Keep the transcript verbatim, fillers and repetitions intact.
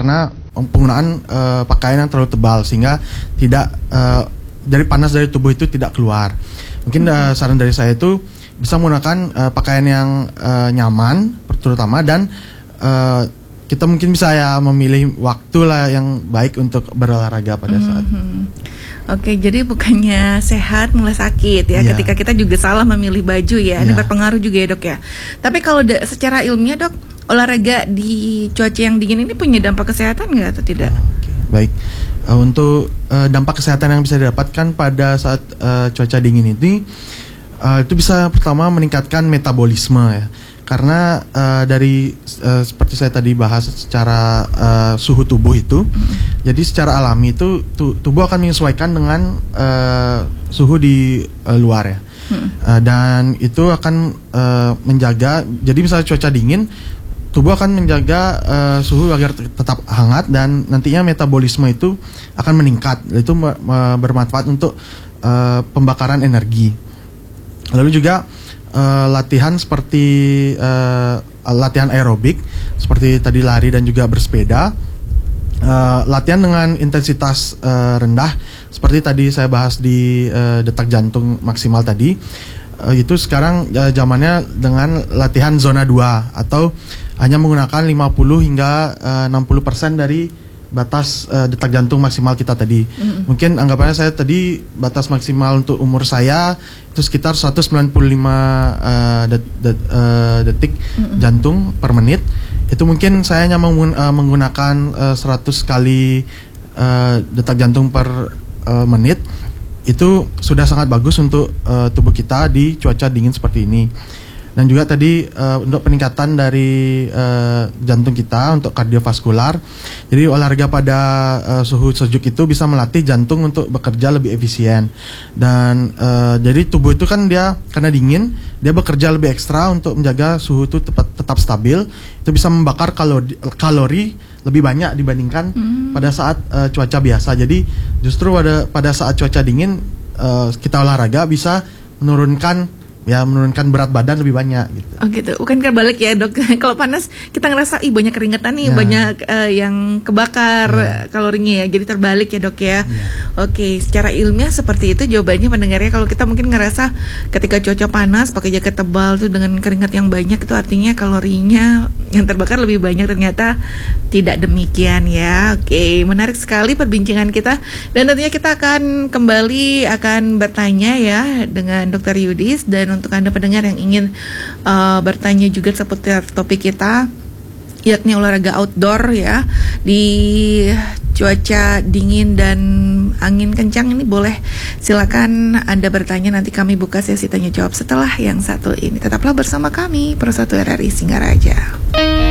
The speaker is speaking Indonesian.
karena penggunaan uh, pakaian yang terlalu tebal sehingga tidak uh, dari panas dari tubuh itu tidak keluar. Mungkin uh, saran dari saya itu bisa menggunakan uh, pakaian yang uh, nyaman terutama, dan uh, kita mungkin bisa ya memilih waktu lah yang baik untuk berolahraga pada saat. Mm-hmm. Oke, jadi bukannya sehat malah sakit ya, yeah. ketika kita juga salah memilih baju ya, ini yeah. berpengaruh juga ya dok ya. Tapi kalau da- secara ilmiah dok, olahraga di cuaca yang dingin ini punya dampak kesehatan nggak atau tidak? Oh, okay. Baik, uh, untuk uh, dampak kesehatan yang bisa didapatkan pada saat uh, cuaca dingin ini, uh, itu bisa pertama meningkatkan metabolisme ya. Karena uh, dari uh, seperti saya tadi bahas secara uh, suhu tubuh itu, hmm. jadi secara alami itu tu- tubuh akan menyesuaikan dengan uh, suhu di uh, luar ya, hmm. uh, dan itu akan uh, menjaga. Jadi misalnya cuaca dingin, tubuh akan menjaga uh, suhu agar t- tetap hangat, dan nantinya metabolisme itu akan meningkat. Itu me- me- bermanfaat untuk uh, pembakaran energi. Lalu juga Uh, latihan seperti uh, latihan aerobik seperti tadi lari dan juga bersepeda, uh, latihan dengan intensitas uh, rendah seperti tadi saya bahas di uh, detak jantung maksimal tadi, uh, itu sekarang uh, zamannya dengan latihan zona dua atau hanya menggunakan lima puluh hingga uh, enam puluh persen dari batas uh, detak jantung maksimal kita tadi. Mm-hmm. Mungkin anggapannya saya tadi batas maksimal untuk umur saya itu sekitar seratus sembilan puluh lima uh, det, det, uh, detik mm-hmm. jantung per menit. Itu mungkin saya hanya menggun- uh, menggunakan uh, seratus kali uh, detak jantung per uh, menit. Itu sudah sangat bagus untuk uh, tubuh kita di cuaca dingin seperti ini. Dan juga tadi uh, untuk peningkatan dari uh, jantung kita untuk kardiovaskular. Jadi olahraga pada uh, suhu sejuk itu bisa melatih jantung untuk bekerja lebih efisien. Dan uh, jadi tubuh itu kan dia karena dingin, dia bekerja lebih ekstra untuk menjaga suhu itu tetap, tetap stabil. Itu bisa membakar kalori, kalori lebih banyak dibandingkan hmm. pada saat uh, cuaca biasa. Jadi justru pada pada saat cuaca dingin uh, kita olahraga bisa menurunkan ya menurunkan berat badan lebih banyak gitu. Oh gitu, bukan kebalik ya dok. Kalau panas kita ngerasa ih banyak keringetan nih, ya. banyak uh, yang kebakar ya. kalorinya ya. Jadi terbalik ya dok ya. ya. Oke, secara ilmiah seperti itu jawabannya pendengarnya. Kalau kita mungkin ngerasa ketika cuaca panas pakai jaket tebal tuh dengan keringat yang banyak, itu artinya kalorinya yang terbakar lebih banyak. Ternyata tidak demikian ya. Oke, menarik sekali perbincangan kita, dan tentunya kita akan kembali akan bertanya ya dengan dokter Yudis. Dan untuk Anda pendengar yang ingin uh, bertanya juga seputar topik kita, yakni olahraga outdoor ya di cuaca dingin dan angin kencang ini, boleh silakan Anda bertanya. Nanti kami buka sesi tanya jawab setelah yang satu ini. Tetaplah bersama kami Persatu R R I Singaraja.